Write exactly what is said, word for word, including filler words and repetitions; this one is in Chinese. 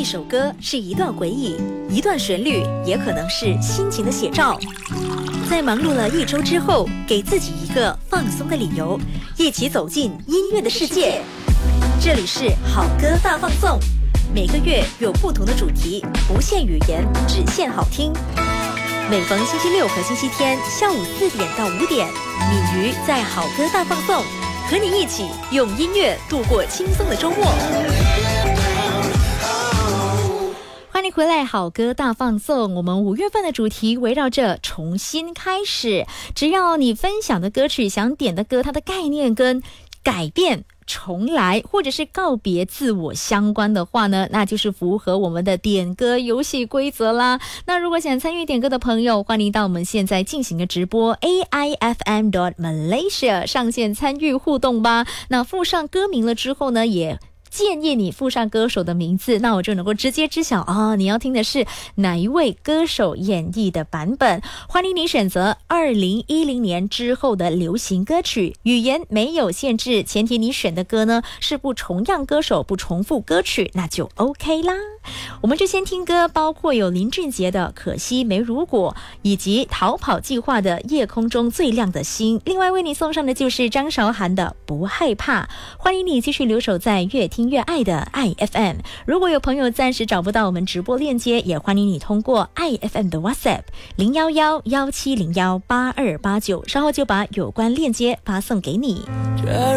一首歌是一段回忆，一段旋律也可能是心情的写照。在忙碌了一周之后，给自己一个放松的理由，一起走进音乐的世界。这里是好歌大放送，每个月有不同的主题，不限语言，只限好听。每逢星期六和星期天下午四点到五点，敏瑜在好歌大放送，和你一起用音乐度过轻松的周末。欢迎回来，好歌大放送。我们五月份的主题围绕着重新开始，只要你分享的歌曲、想点的歌，它的概念跟改变、重来或者是告别自我相关的话呢，那就是符合我们的点歌游戏规则啦。那如果想参与点歌的朋友，欢迎到我们现在进行的直播 A I F M dot Malaysia 上线参与互动吧。那附上歌名了之后呢，也建议你附上歌手的名字，那我就能够直接知晓哦，你要听的是哪一位歌手演绎的版本。欢迎你选择二零一零年之后的流行歌曲，语言没有限制，前提你选的歌呢是不重样歌手、不重复歌曲，那就 OK 啦。我们就先听歌，包括有林俊杰的《可惜没如果》，以及逃跑计划的《夜空中最亮的星》。另外为你送上的就是张韶涵的《不害怕》。欢迎你继续留守在越听越爱的爱 F M。 如果有朋友暂时找不到我们直播链接，也欢迎你通过爱 F M 的 WhatsApp 零一一一七零一八二八九，稍后就把有关链接发送给你。